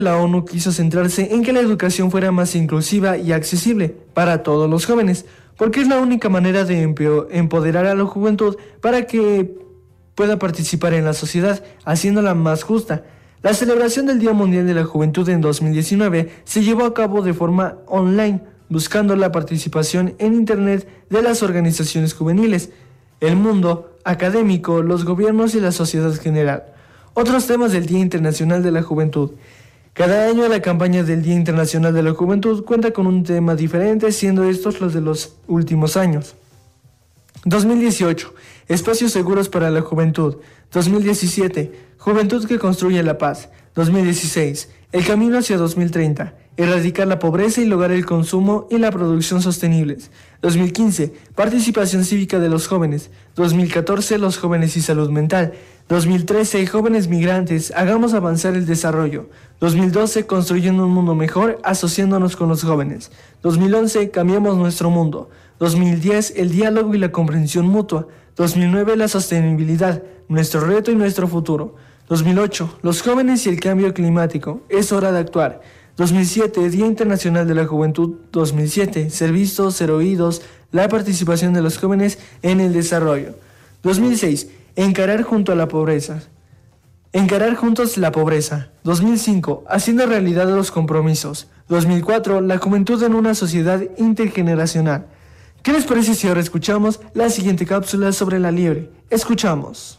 La ONU quiso centrarse en que la educación fuera más inclusiva y accesible para todos los jóvenes, porque es la única manera de empoderar a la juventud para que pueda participar en la sociedad, haciéndola más justa. La celebración del Día Mundial de la Juventud en 2019 se llevó a cabo de forma online, buscando la participación en Internet de las organizaciones juveniles, el mundo académico, los gobiernos y la sociedad general. Otros temas del Día Internacional de la Juventud. Cada año la campaña del Día Internacional de la Juventud cuenta con un tema diferente, siendo estos los de los últimos años. 2018. Espacios seguros para la juventud. 2017. Juventud que construye la paz. 2016. El camino hacia 2030. Erradicar la pobreza y lograr el consumo y la producción sostenibles. 2015. Participación cívica de los jóvenes. 2014. Los jóvenes y salud mental. 2013. Jóvenes migrantes. Hagamos avanzar el desarrollo. 2012. Construyendo un mundo mejor, asociándonos con los jóvenes. 2011. Cambiamos nuestro mundo. 2010. El diálogo y la comprensión mutua. 2009. La sostenibilidad, nuestro reto y nuestro futuro. 2008. Los jóvenes y el cambio climático. Es hora de actuar. 2007. Día Internacional de la Juventud. 2007. Ser vistos, ser oídos, la participación de los jóvenes en el desarrollo. 2006. Encarar junto a la pobreza. Encarar juntos la pobreza. 2005. Haciendo realidad los compromisos. 2004. La juventud en una sociedad intergeneracional. ¿Qué les parece si ahora escuchamos la siguiente cápsula sobre la liebre? Escuchamos.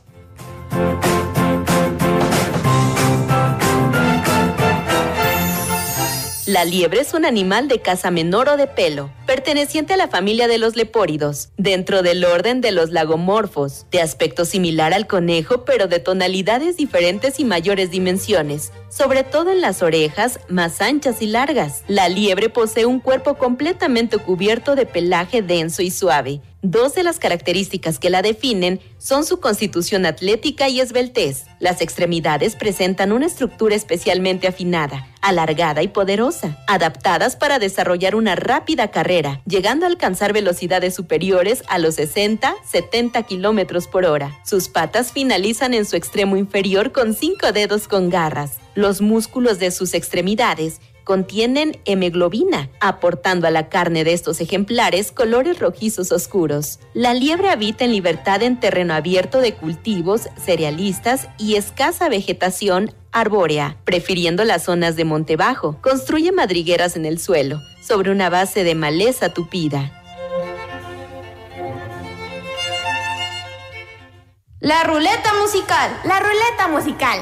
La liebre es un animal de caza menor o de pelo, perteneciente a la familia de los lepóridos, dentro del orden de los lagomorfos, de aspecto similar al conejo, pero de tonalidades diferentes y mayores dimensiones, sobre todo en las orejas más anchas y largas. La liebre posee un cuerpo completamente cubierto de pelaje denso y suave. Dos de las características que la definen son su constitución atlética y esbeltez. Las extremidades presentan una estructura especialmente afinada, alargada y poderosa, adaptadas para desarrollar una rápida carrera, llegando a alcanzar velocidades superiores a los 60-70 kilómetros por hora. Sus patas finalizan en su extremo inferior con 5 dedos con garras. Los músculos de sus extremidades contienen hemoglobina, aportando a la carne de estos ejemplares colores rojizos oscuros. La liebre habita en libertad en terreno abierto de cultivos, cerealistas y escasa vegetación arbórea, prefiriendo las zonas de monte bajo. Construye madrigueras en el suelo, sobre una base de maleza tupida. La ruleta musical. La ruleta musical.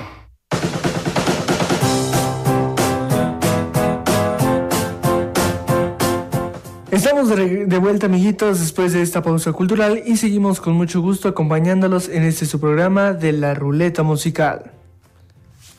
Estamos de vuelta, amiguitos, después de esta pausa cultural y seguimos con mucho gusto acompañándolos en este su programa de la ruleta musical.